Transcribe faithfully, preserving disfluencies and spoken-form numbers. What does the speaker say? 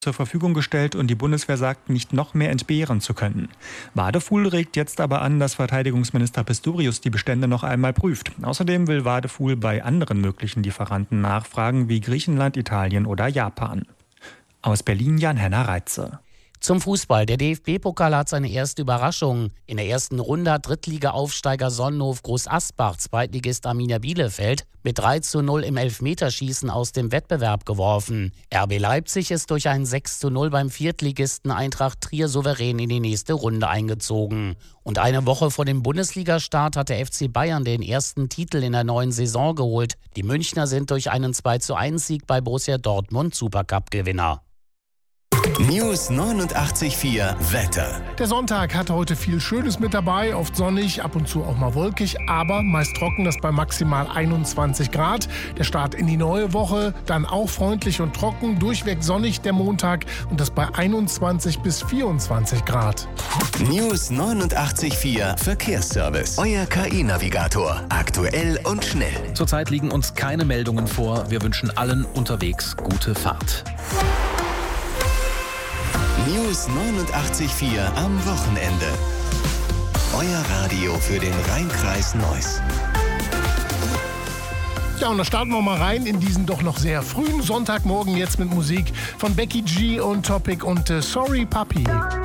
zur Verfügung gestellt und die Bundeswehr sagt, nicht noch mehr entbehren zu können. Wadefuhl regt jetzt aber an, dass Verteidigungsminister Pistorius die Bestände noch einmal prüft. Außerdem will Wadefuhl bei anderen möglichen Lieferanten nachfragen, wie Griechenland, Italien oder Japan. Aus Berlin Jan-Henner Reitze. Zum Fußball. Der D F B-Pokal hat seine erste Überraschung. In der ersten Runde hat Drittliga-Aufsteiger Sonnenhof Groß Asbach Zweitligist Arminia Bielefeld mit drei zu null im Elfmeterschießen aus dem Wettbewerb geworfen. R B Leipzig ist durch ein sechs zu null beim Viertligisten Eintracht Trier souverän in die nächste Runde eingezogen. Und eine Woche vor dem Bundesligastart hat der F C Bayern den ersten Titel in der neuen Saison geholt. Die Münchner sind durch einen zwei zu eins Sieg bei Borussia Dortmund Supercup-Gewinner. News neunundachtzig Komma vier Wetter. Der Sonntag hatte heute viel Schönes mit dabei, oft sonnig, ab und zu auch mal wolkig, aber meist trocken, das bei maximal einundzwanzig Grad. Der Start in die neue Woche, dann auch freundlich und trocken, durchweg sonnig der Montag und das bei einundzwanzig bis vierundzwanzig Grad. News neunundachtzig Komma vier Verkehrsservice. Euer K I-Navigator. Aktuell und schnell. Zurzeit liegen uns keine Meldungen vor. Wir wünschen allen unterwegs gute Fahrt. News neunundachtzig Komma vier am Wochenende. Euer Radio für den Rhein-Kreis Neuss. Ja, und da starten wir mal rein in diesen doch noch sehr frühen Sonntagmorgen jetzt mit Musik von Becky G und Topic und äh, Sorry Puppy.